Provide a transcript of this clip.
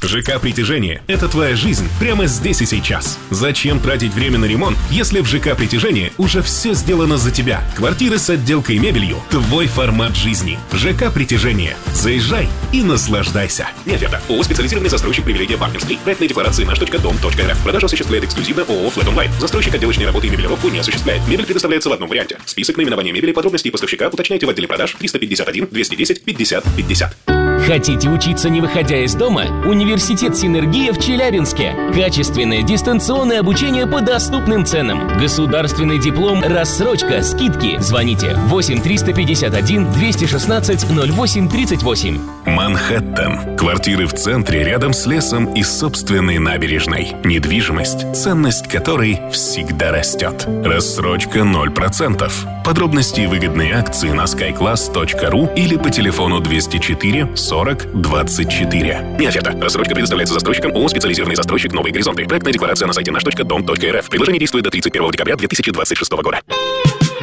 ЖК «Притяжение» — это твоя жизнь прямо здесь и сейчас. Зачем тратить время на ремонт, если в ЖК «Притяжение» уже все сделано за тебя? Квартиры с отделкой и мебелью — твой формат жизни. ЖК «Притяжение». Заезжай и наслаждайся. Неоферта. ООО «Специализированный застройщик привилегия Партнерский». Проектные декларации наш.дом.рф. Продажу осуществляет эксклюзивно ООО «Флэт Онлайн». Застройщик отделочные работы и мебелировку не осуществляет. Мебель предоставляется в одном варианте. Список наименования мебели, подробности поставщика уточняйте в отделе продаж 351 210 50 50. Хотите учиться, не выходя из дома? Университет «Синергия» в Челябинске. Качественное дистанционное обучение по доступным ценам. Государственный диплом, рассрочка, скидки. Звоните 8 351 216 08 38. Манхэттен. Квартиры в центре, рядом с лесом и собственной набережной. Недвижимость, ценность которой всегда растет. Рассрочка 0%. Подробности и выгодные акции на skyclass.ru или по телефону 204 40 24. Неоферта. Рассрочка предоставляется застройщиком ООО «Специализированный застройщик Новые горизонты». Проектная декларация на сайте наш.дом.рф. Предложение действует до 31 декабря 2026 года.